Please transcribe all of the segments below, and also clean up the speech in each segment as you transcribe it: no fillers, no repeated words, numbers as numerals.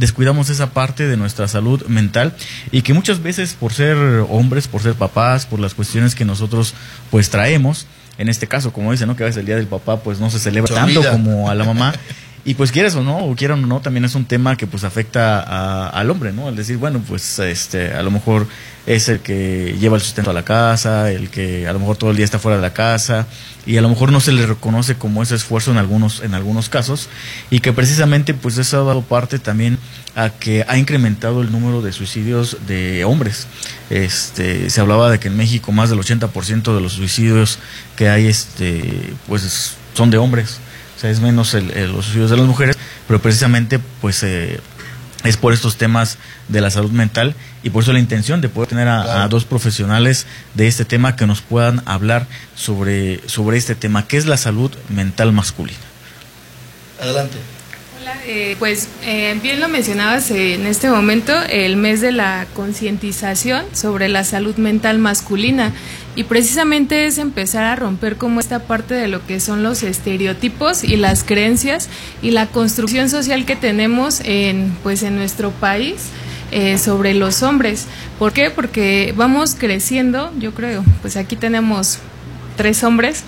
descuidamos esa parte de nuestra salud mental, y que muchas veces por ser hombres, por ser papás, por las cuestiones que nosotros pues traemos, en este caso, como dicen, ¿no?, que a veces el día del papá pues no se celebra tanto como a la mamá. Y pues quieres o no, o quieran o no, también es un tema que pues afecta al hombre, ¿no? Al decir, bueno, pues a lo mejor es el que lleva el sustento a la casa, el que a lo mejor todo el día está fuera de la casa, y a lo mejor no se le reconoce como ese esfuerzo en algunos casos, y que precisamente pues eso ha dado parte también a que ha incrementado el número de suicidios de hombres. Se hablaba de que en México más del 80% de los suicidios que hay pues son de hombres. O sea, es menos los suicidios de las mujeres, pero precisamente pues es por estos temas de la salud mental, y por eso la intención de poder tener a dos profesionales de este tema que nos puedan hablar sobre este tema, que es la salud mental masculina. Adelante. Hola, pues bien lo mencionabas en este momento, el mes de la concientización sobre la salud mental masculina, y precisamente es empezar a romper como esta parte de lo que son los estereotipos y las creencias y la construcción social que tenemos en nuestro país sobre los hombres. ¿Por qué? Porque vamos creciendo, yo creo, pues aquí tenemos 3 hombres.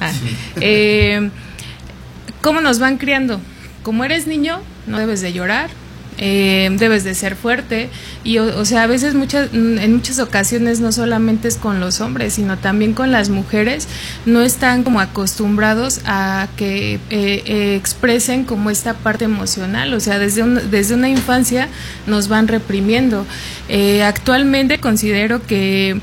¿Cómo nos van criando? Como eres niño, no debes de llorar, debes de ser fuerte, y o sea, a veces en muchas ocasiones no solamente es con los hombres, sino también con las mujeres, no están como acostumbrados a que expresen como esta parte emocional, o sea, desde una infancia nos van reprimiendo. Actualmente considero que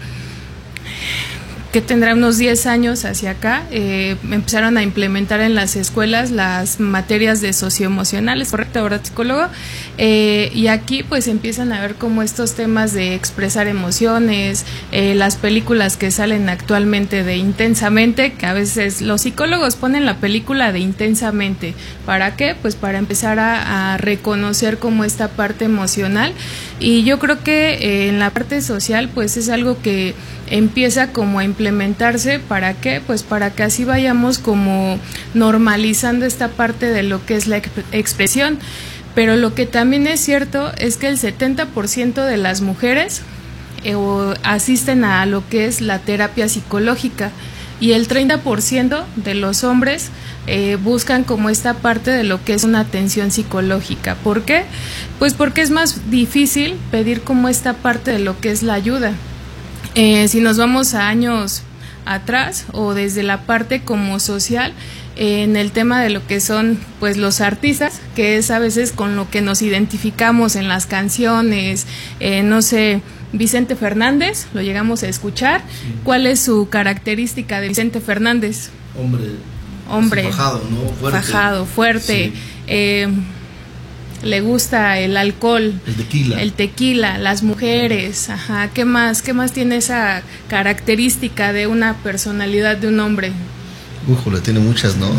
tendrá unos 10 años hacia acá, empezaron a implementar en las escuelas las materias de socioemocionales, ¿correcto, verdad, psicólogo? Y aquí pues empiezan a ver como estos temas de expresar emociones, las películas que salen actualmente de Intensamente, que a veces los psicólogos ponen la película de Intensamente, ¿para qué? Pues para empezar a reconocer como esta parte emocional, y yo creo que en la parte social pues es algo que empieza como a implementarse. ¿Para qué? Pues para que así vayamos como normalizando esta parte de lo que es la expresión. Pero lo que también es cierto es que el 70% de las mujeres asisten a lo que es la terapia psicológica, y el 30% de los hombres buscan como esta parte de lo que es una atención psicológica. ¿Por qué? Pues porque es más difícil pedir como esta parte de lo que es la ayuda. Si nos vamos a años atrás, o desde la parte como social, en el tema de lo que son pues los artistas, que es a veces con lo que nos identificamos en las canciones, no sé, Vicente Fernández, lo llegamos a escuchar. Sí. ¿Cuál es su característica de Vicente Fernández? Hombre fajado, ¿no? Fajado, fuerte. Sí. Le gusta el alcohol, el tequila, las mujeres, ajá. ¿Qué más tiene esa característica de una personalidad de un hombre? Újole, tiene muchas, ¿no?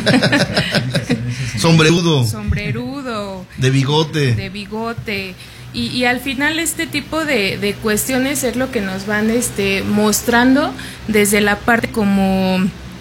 Sombrerudo. De bigote. Y al final este tipo de cuestiones es lo que nos van mostrando desde la parte como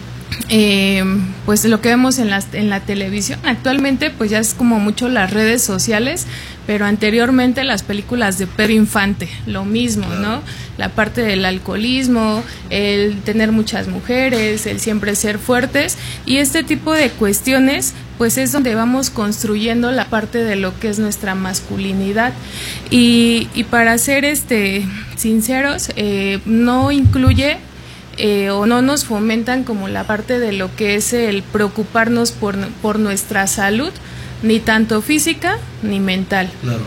pues lo que vemos en la televisión. Actualmente pues ya es como mucho las redes sociales, pero anteriormente las películas de Pedro Infante, lo mismo, ¿no? La parte del alcoholismo, el tener muchas mujeres, el siempre ser fuertes, y este tipo de cuestiones pues es donde vamos construyendo la parte de lo que es nuestra masculinidad, y para ser sinceros, no incluye o no nos fomentan como la parte de lo que es el preocuparnos por nuestra salud, ni tanto física ni mental. Claro.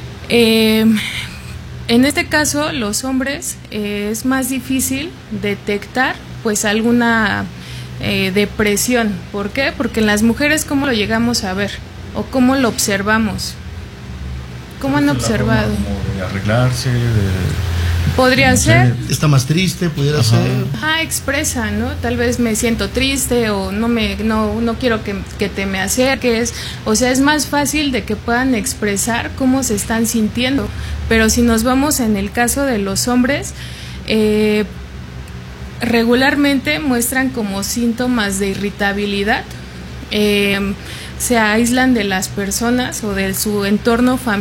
En este caso, los hombres es más difícil detectar pues alguna depresión. ¿Por qué? Porque en las mujeres, ¿cómo lo llegamos a ver? ¿O cómo lo observamos? ¿Cómo han observado? Como de arreglarse, podría ser. Está más triste, pudiera ser. Expresa, ¿no? Tal vez me siento triste, o no quiero que te me acerques. O sea, es más fácil de que puedan expresar cómo se están sintiendo. Pero si nos vamos en el caso de los hombres, regularmente muestran como síntomas de irritabilidad, se aíslan de las personas o de su entorno familiar.